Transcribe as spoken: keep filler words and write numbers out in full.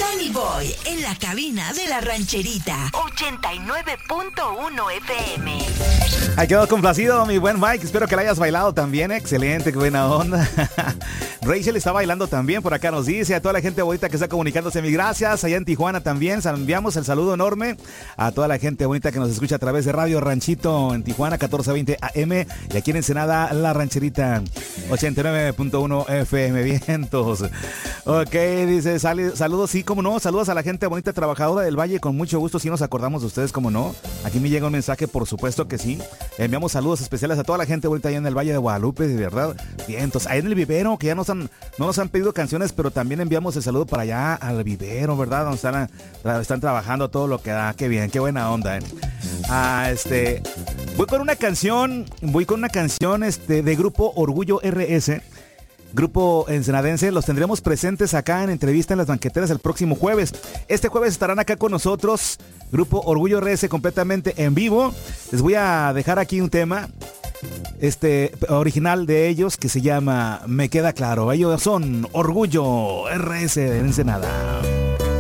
Danny Boy en la cabina de la rancherita. ochenta y nueve punto uno F M. Ha quedado complacido, mi buen Mike. Espero que la hayas bailado también. Excelente, qué buena onda. Rachel está bailando también, por acá nos dice. A toda la gente bonita que está comunicándose, mil gracias. Allá en Tijuana también enviamos el saludo enorme a toda la gente bonita que nos escucha a través de Radio Ranchito en Tijuana, catorce veinte A M. Y aquí en Ensenada, La Rancherita, ochenta y nueve punto uno F M. Vientos. Ok, dice, sal, saludos, sí, cómo no. Saludos a la gente bonita trabajadora del Valle. Con mucho gusto, sí nos acordamos de ustedes, cómo no. Aquí me llega un mensaje, por supuesto que sí. Enviamos saludos especiales a toda la gente bonita allá en el Valle de Guadalupe, de verdad. Vientos. Ahí en el vivero, que ya nos han, no nos han pedido canciones, pero también enviamos el saludo para allá al vivero, ¿verdad? Donde están, están trabajando todo lo que da. Qué bien, qué buena onda, ¿eh? Ah, este... Voy con una canción, voy con una canción este, de Grupo Orgullo R S. Grupo ensenadense, los tendremos presentes acá en entrevista en las banqueteras el próximo jueves. Este jueves estarán acá con nosotros, Grupo Orgullo R S completamente en vivo. Les voy a dejar aquí un tema este original de ellos que se llama Me Queda Claro. Ellos son Orgullo R S de Ensenada.